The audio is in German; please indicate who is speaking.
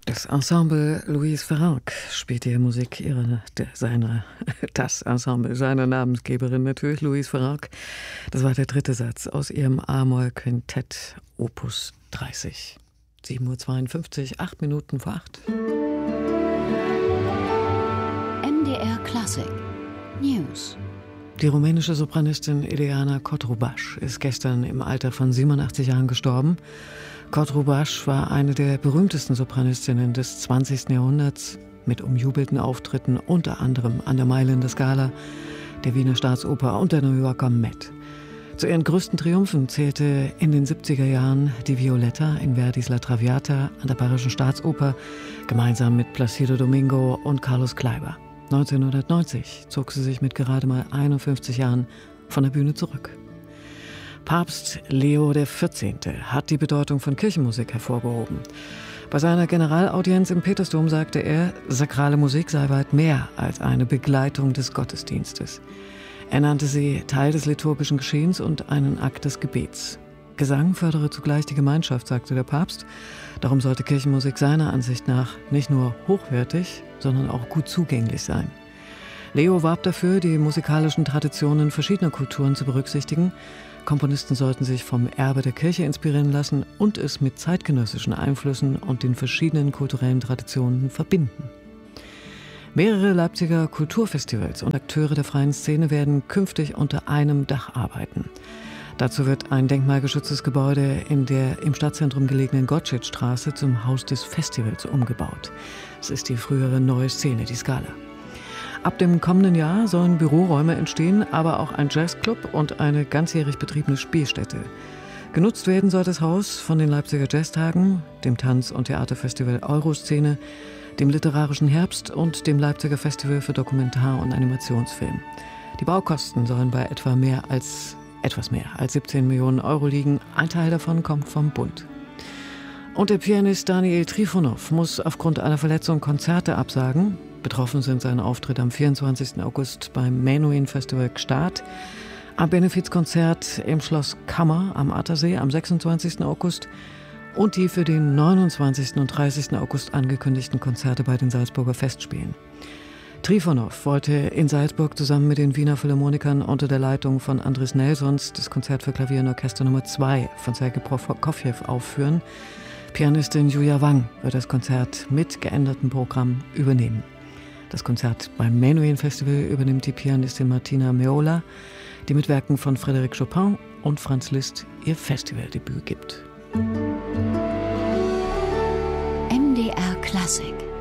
Speaker 1: Das Ensemble Louise Farrenc spielt die Musik das Ensemble seiner Namensgeberin natürlich, Louise Farrenc. Das war der dritte Satz aus ihrem A-Moll-Quintett Opus 30. 7:52 Uhr, 8 Minuten vor 8.
Speaker 2: MDR Klassik News.
Speaker 1: Die rumänische Sopranistin Ileana Cotrubas ist gestern im Alter von 87 Jahren gestorben. Cotrubas war eine der berühmtesten Sopranistinnen des 20. Jahrhunderts mit umjubelten Auftritten unter anderem an der Mailänder Scala, der Wiener Staatsoper und der New Yorker Met. Zu ihren größten Triumphen zählte in den 70er Jahren die Violetta in Verdis La Traviata an der Bayerischen Staatsoper, gemeinsam mit Placido Domingo und Carlos Kleiber. 1990 zog sie sich mit gerade mal 51 Jahren von der Bühne zurück. Papst Leo XIV. Hat die Bedeutung von Kirchenmusik hervorgehoben. Bei seiner Generalaudienz im Petersdom sagte er, sakrale Musik sei weit mehr als eine Begleitung des Gottesdienstes. Er nannte sie Teil des liturgischen Geschehens und einen Akt des Gebets. Gesang fördere zugleich die Gemeinschaft, sagte der Papst. Darum sollte Kirchenmusik seiner Ansicht nach nicht nur hochwertig, sondern auch gut zugänglich sein. Leo warb dafür, die musikalischen Traditionen verschiedener Kulturen zu berücksichtigen. Komponisten sollten sich vom Erbe der Kirche inspirieren lassen und es mit zeitgenössischen Einflüssen und den verschiedenen kulturellen Traditionen verbinden. Mehrere Leipziger Kulturfestivals und Akteure der freien Szene werden künftig unter einem Dach arbeiten. Dazu wird ein denkmalgeschütztes Gebäude in der im Stadtzentrum gelegenen Gottschedstraße zum Haus des Festivals umgebaut. Es ist die frühere Neue Szene, die Scala. Ab dem kommenden Jahr sollen Büroräume entstehen, aber auch ein Jazzclub und eine ganzjährig betriebene Spielstätte. Genutzt werden soll das Haus von den Leipziger Jazztagen, dem Tanz- und Theaterfestival Euroszene, dem Literarischen Herbst und dem Leipziger Festival für Dokumentar- und Animationsfilm. Die Baukosten sollen bei etwas mehr als 17 Millionen Euro liegen. Ein Teil davon kommt vom Bund. Und der Pianist Daniel Trifonov muss aufgrund einer Verletzung Konzerte absagen. Betroffen sind sein Auftritt am 24. August beim Menuhin Festival Gstaad, am Benefizkonzert im Schloss Kammer am Attersee am 26. August und die für den 29. und 30. August angekündigten Konzerte bei den Salzburger Festspielen. Trifonov wollte in Salzburg zusammen mit den Wiener Philharmonikern unter der Leitung von Andris Nelsons das Konzert für Klavier und Orchester Nummer 2 von Sergei Prokofjew aufführen. Pianistin Julia Wang wird das Konzert mit geändertem Programm übernehmen. Das Konzert beim Menuhin Festival übernimmt die Pianistin Martina Meola, die mit Werken von Frédéric Chopin und Franz Liszt ihr Festivaldebüt gibt.
Speaker 2: MDR Klassik.